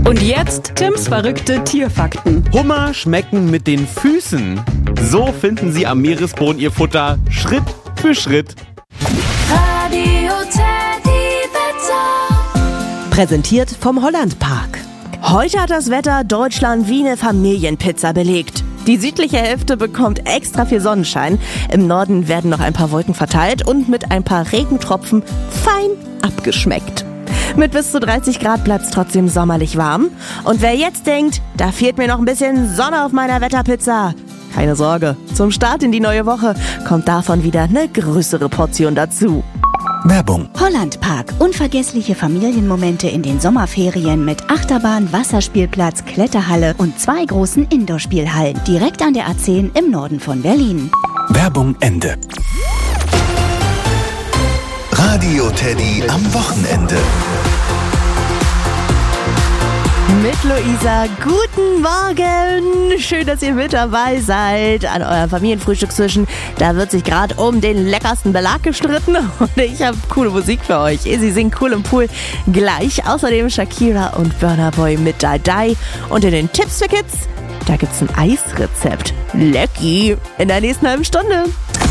Und jetzt Tims verrückte Tierfakten. Hummer schmecken mit den Füßen. So finden sie am Meeresboden ihr Futter Schritt für Schritt. Radio Teddy Wetter. Präsentiert vom Hollandpark. Heute hat das Wetter Deutschland wie eine Familienpizza belegt. Die südliche Hälfte bekommt extra viel Sonnenschein. Im Norden werden noch ein paar Wolken verteilt und mit ein paar Regentropfen fein abgeschmeckt. Mit bis zu 30 Grad bleibt es trotzdem sommerlich warm. Und wer jetzt denkt, da fehlt mir noch ein bisschen Sonne auf meiner Wetterpizza, keine Sorge, zum Start in die neue Woche kommt davon wieder eine größere Portion dazu. Werbung. Hollandpark. Unvergessliche Familienmomente in den Sommerferien mit Achterbahn, Wasserspielplatz, Kletterhalle und 2 großen Indoor-Spielhallen. Direkt an der A10 im Norden von Berlin. Werbung Ende. Radio Teddy am Wochenende. Mit Luisa, guten Morgen! Schön, dass ihr mit dabei seid an eurem Familienfrühstück zwischen. Da wird sich gerade um den leckersten Belag gestritten und ich habe coole Musik für euch. Sie singen cool im Pool gleich. Außerdem Shakira und Burna Boy mit Die Die. Und in den Tipps für Kids, da gibt's ein Eisrezept. Lecky! In der nächsten halben Stunde.